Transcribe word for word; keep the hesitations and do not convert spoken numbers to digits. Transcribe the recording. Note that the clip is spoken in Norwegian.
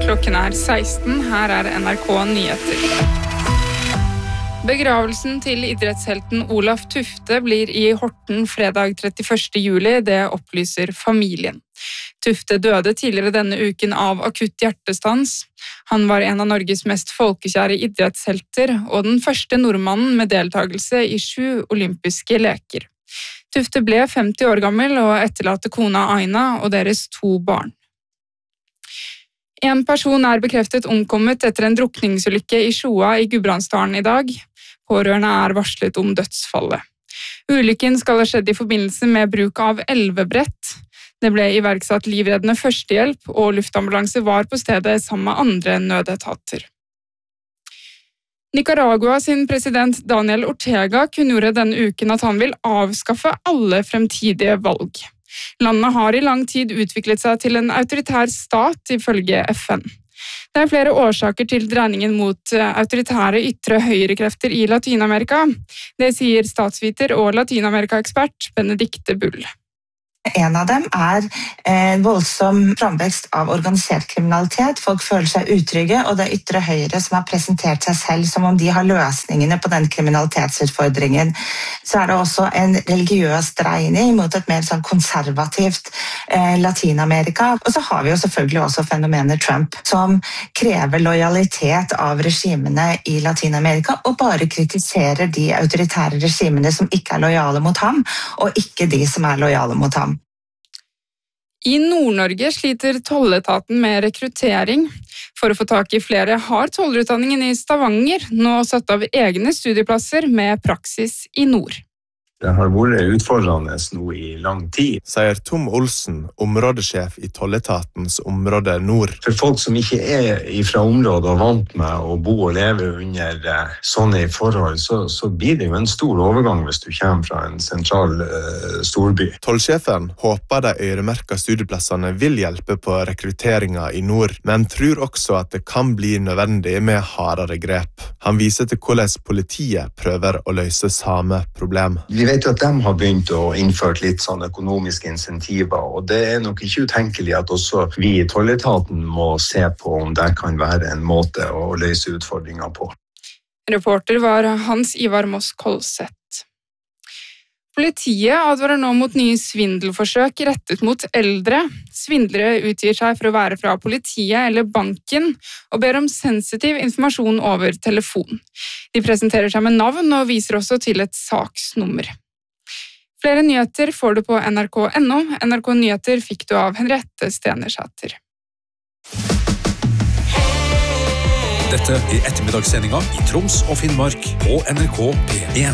Klokken er seksten, her er N R K Nyheter. Begravelsen til idrettshelten Olaf Tufte blir i Horten fredag trettiførste juli, det opplyser familien. Tufte døde tidligere denne uken av akutt hjertestans. Han var en av Norges mest folkekjære idrettshelter, og den første nordmannen med deltagelse i sju olympiske leker. Tufte ble femti år gammel og etterlater kona Aina og deres to barn. En person er bekreftet omkommet etter en drukningsulykke i Sjoa i Gudbrandsdalen i dag. Pårørende er varslet om dødsfallet. Ulykken skal ha skjedd i forbindelse med bruk av elvebrett. Det ble iverksatt livreddende førstehjelp, og luftambulanse var på stedet sammen med andre nødetater. Nicaragua sin president Daniel Ortega kunngjorde denne uken at han vil avskaffe alle fremtidige valg. Landet har i lang tid utviklet seg til en autoritær stat, ifølge F N. Det er flere årsaker til dreiningen mot autoritære ytre høyrekrefter i Latinamerika. Det sier statsviter og Latinamerika-ekspert Benedikte Bull. En av dem er en voldsom framvekst av organisert kriminalitet. Folk føler seg utrygge, og det er ytre høyre som har presentert seg selv som om de har løsningene på den kriminalitetsutfordringen. Så er det også en religiøs dreining mot et mer sånn konservativt eh, Latinamerika. Og så har vi jo selvfølgelig også fenomenet Trump, som krever lojalitet av regimene i Latinamerika, og bare kritiserer de autoritære regimene som ikke er lojale mot ham, og ikke de som er lojale mot ham. I Nord-Norge sliter tolletaten med rekruttering. For å få tak i flere har tollutdanningen i Stavanger nå satt av egne studieplasser med praksis i nord. Det har vært utfordrende nå i lang tid. Sier Tom Olsen, områdesjef i tolletatens område nord. For folk som ikke er fra området og vant med å bo og leve under sånne forhold, så, så blir det jo en stor overgang hvis du kommer fra en sentral uh, storby. Tollsjefen håper de øremerkede studieplassene vil hjelpe på rekrutteringa i nord, men tror også at det kan bli nødvendig med hardere grep. Han viser til hvordan politiet prøver å løse samme problem. Vi vet jo at de har begynt å innføre litt sånn økonomiske insentiver, og det er nok ikke utenkelig at også vi i tolletaten må se på om det kan være en måte å løse utfordringer på. Reporter var Hans Ivar Moss Kolseth. Politiet advarer nå mot nye svindelforsøk rettet mot eldre. Svindlere utgir seg for å være fra politiet eller banken og ber om sensitiv informasjon over telefon. De presenterer seg med navn og viser også til et saksnummer. Flere nyheter får du på N R K punktum N O. N R K Nyheter fikk du av Henriette Stenersæter. Dette er ettermiddagssendinga i Troms og Finnmark på N R K P en.